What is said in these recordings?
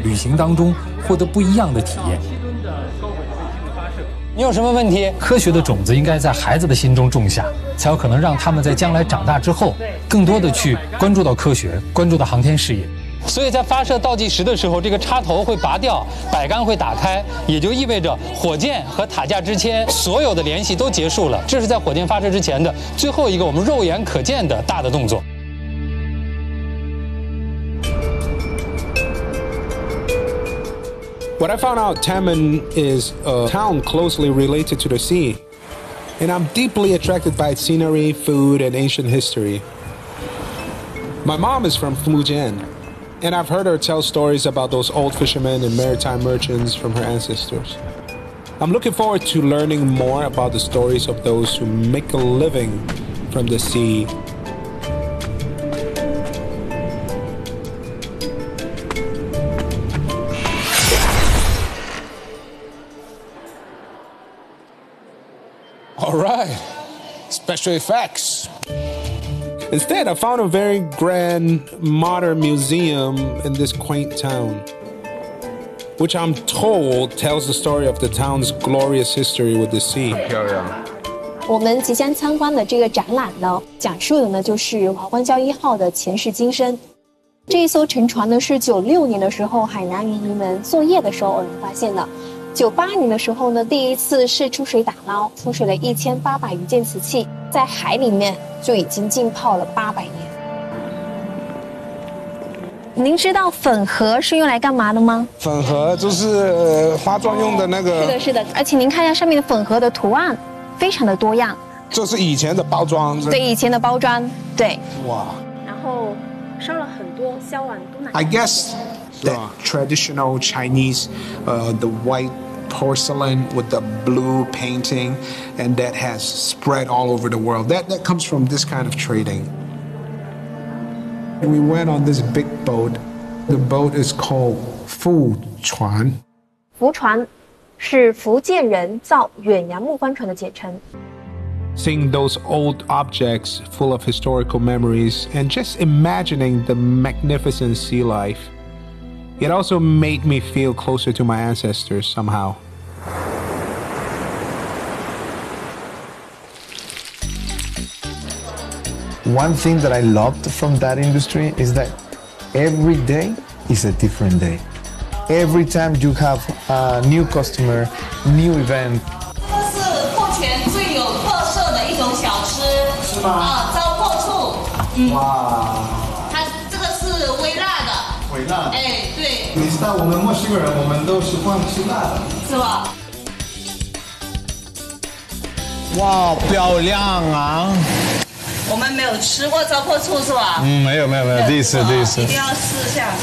旅行当中获得不一样的体验。 你有什么问题？ 科学的种子应该在孩子的心中种下，才有可能让他们在将来长大之后，更多的去关注到科学，关注到航天事业。 所以在发射倒计时的时候，这个插头会拔掉，摆杆会打开，也就意味着火箭和塔架之间所有的联系都结束了。这是在火箭发射之前的最后一个我们肉眼可见的大的动作。 What I found out, Taman is a town closely related to the sea, and I'm deeply attracted by its scenery, food, and ancient history. My mom is from Fujian, and I've heard her tell stories about those old fishermen and maritime merchants from her ancestors. I'm looking forward to learning more about the stories of those who make a living from the sea. All right, special effects. Instead, I found a very grand, modern museum in this quaint town, which I'm told tells the story of the town's glorious history with the sea. 我们即将参观的这个展览呢，讲述的呢就是华冠礁1号的前世今生。这一艘沉船呢是96年的时候海南渔民们作业的时候偶然发现的。98年的时候呢，第一次是出水打捞，出水了1800余件瓷器，在海里面就已经浸泡了800年。您知道粉盒是用来干嘛的吗？ 粉盒就是化妆用的那个。 是的，是的。而且您看一下上面的粉盒的图案，非常的多样。 就是以前的包装。 对，以前的包装，对。 哇。 然后烧了很多烧完都拿。 I guess that traditional Chinese, the white porcelain with the blue painting, and that has spread all over the world. That comes from this kind of trading. We went on this big boat. The boat is called Fu Chuan. 福船是福建人造远洋木帆船的简称。 Seeing those old objects full of historical memories and just imagining the magnificent sea life, it also made me feel closer to my ancestors somehow. One thing that I loved from that industry is that every day is a different day. Every time you have a new customer, new event. 这是富泉最有特色的一种小吃，是吗？啊，糟粕醋。哇。它这个是微辣的。微辣。哎，对。 你知道我们墨西哥人，我们都习惯吃辣的， 是吧？ 哇，漂亮啊！ 我们没有吃过糟粕醋是吧？ 没有，第一次。 一定要试一下。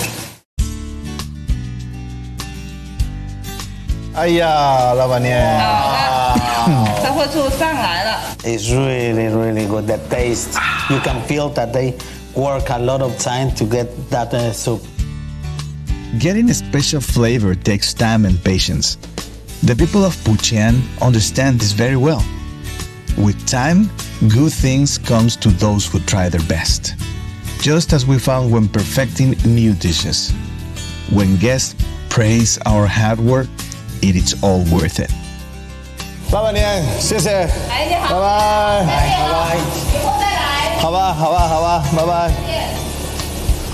哎呀，老板娘， 糟粕醋上来了。 It's really, really good. The taste, you can feel that they work a lot of time to get that soup. Getting a special flavor takes time and patience. The people of Puchian understand this very well. With time, good things comes to those who try their best. Just as we found when perfecting new dishes. When guests praise our hard work, it is all worth it. 老板娘，谢谢， 哎，你好， 拜拜， 拜拜，以后再来。 好吧，拜拜。